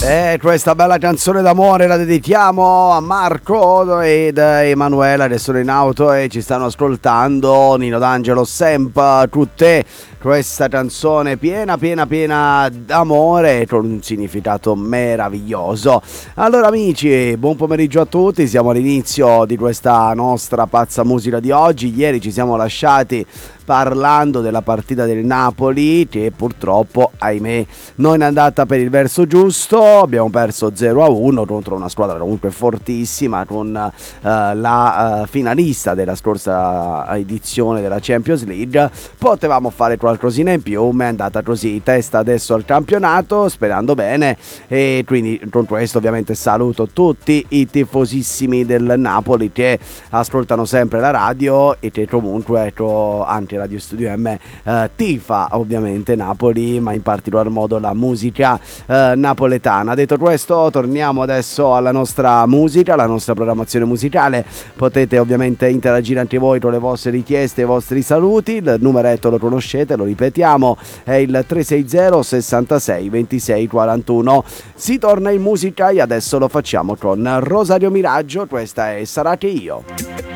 Questa bella canzone d'amore la dedichiamo a Marco ed Emanuela, che sono in auto e ci stanno ascoltando. Nino D'Angelo, sempre tutte. Questa canzone piena d'amore con un significato meraviglioso. Allora amici, buon pomeriggio a tutti, siamo all'inizio di questa nostra pazza musica di oggi. Ieri ci siamo lasciati parlando della partita del Napoli che purtroppo, ahimè, non è andata per il verso giusto. Abbiamo perso 0-1 contro una squadra comunque fortissima, con la finalista della scorsa edizione della Champions League. Potevamo fare qualcosina in più, ma è andata così. Testa adesso al campionato, sperando bene, e quindi con questo ovviamente saluto tutti i tifosissimi del Napoli che ascoltano sempre la radio e che comunque, ecco, anche Radio Studio M tifa ovviamente Napoli, ma in particolar modo la musica napoletana. Detto questo, torniamo adesso alla nostra musica, alla nostra programmazione musicale. Potete ovviamente interagire anche voi con le vostre richieste e i vostri saluti. Il numeretto lo conoscete, lo ripetiamo, è il 360 66 26 41. Si torna in musica e adesso lo facciamo con Rosario Miraggio. Questa è Sarà che io.